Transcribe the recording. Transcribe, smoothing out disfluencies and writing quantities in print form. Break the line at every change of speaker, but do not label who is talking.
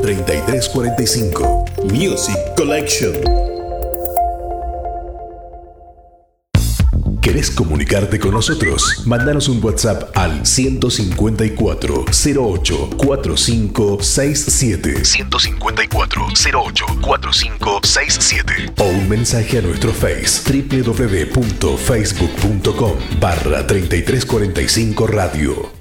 3345. Music Collection. ¿Querés comunicarte con nosotros? Mándanos un WhatsApp al 154 08 45 67 154 08 45 67 o un mensaje a nuestro Face www.facebook.com/3345 Radio.